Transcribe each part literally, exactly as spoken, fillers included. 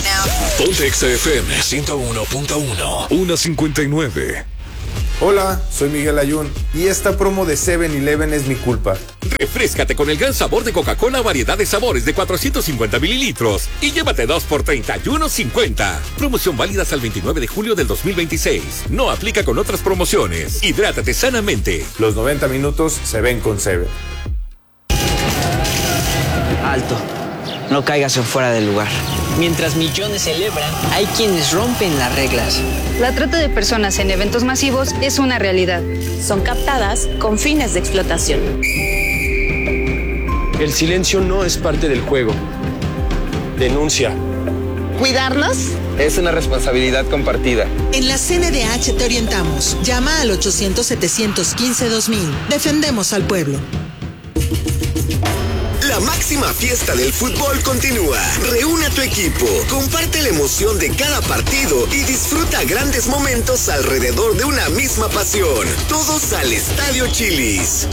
Ponte Exa F M ciento uno punto uno. una cincuenta y nueve. Hola, soy Miguel Ayun y esta promo de seven eleven es mi culpa. Refréscate con el gran sabor de Coca-Cola, variedad de sabores de cuatrocientos cincuenta mililitros y llévate dos por treinta y uno cincuenta. Promoción válida hasta el veintinueve de julio del dos mil veintiséis. No aplica con otras promociones. Hidrátate sanamente. Los noventa minutos se ven con Seven. Alto. No caigas en fuera del lugar. Mientras millones celebran, hay quienes rompen las reglas. La trata de personas en eventos masivos es una realidad. Son captadas con fines de explotación. El silencio no es parte del juego. Denuncia. Cuidarnos es una responsabilidad compartida. En la C N D H te orientamos. Llama al ochocientos, setecientos quince, dos mil. Defendemos al pueblo. La máxima fiesta del fútbol continúa. Reúne a tu equipo, comparte la emoción de cada partido y disfruta grandes momentos alrededor de una misma pasión. Todos al Estadio Chili's.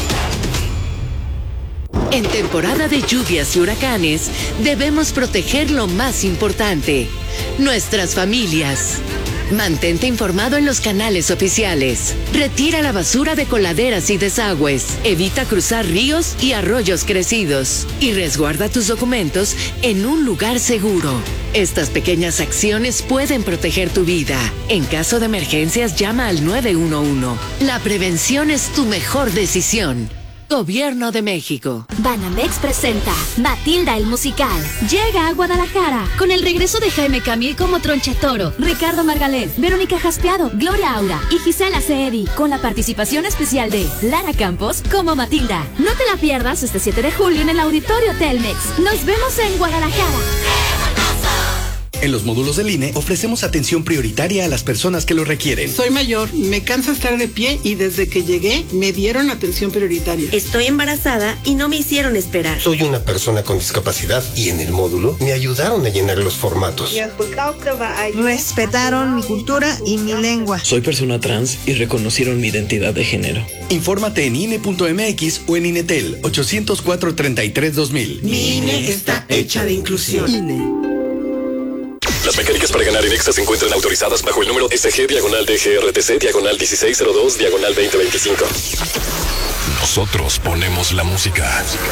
En temporada de lluvias y huracanes, debemos proteger lo más importante, nuestras familias. Mantente informado en los canales oficiales. Retira la basura de coladeras y desagües. Evita cruzar ríos y arroyos crecidos. Y resguarda tus documentos en un lugar seguro. Estas pequeñas acciones pueden proteger tu vida. En caso de emergencias, llama al nueve uno uno. La prevención es tu mejor decisión. Gobierno de México. Banamex presenta Matilda el musical. Llega a Guadalajara con el regreso de Jaime Camil como Tronchetoro, Ricardo Margalef, Verónica Jaspeado, Gloria Aura y Gisela Ceedi, con la participación especial de Lara Campos como Matilda. No te la pierdas este siete de julio en el Auditorio Telmex. Nos vemos en Guadalajara. En los módulos del I N E ofrecemos atención prioritaria a las personas que lo requieren. Soy mayor, me cansa estar de pie y desde que llegué me dieron atención prioritaria. Estoy embarazada y no me hicieron esperar. Soy una persona con discapacidad y en el módulo me ayudaron a llenar los formatos. Respetaron mi cultura y mi lengua. Soy persona trans y reconocieron mi identidad de género. Infórmate en I N E punto M X o en Inetel ochocientos cuatro, treinta y tres, dos mil. Mi I N E está hecha de inclusión. I N E. Las mecánicas para ganar en Exa se encuentran autorizadas bajo el número S G diagonal D G R T C diagonal dieciséis cero dos diagonal veinte veinticinco. Nosotros ponemos la música.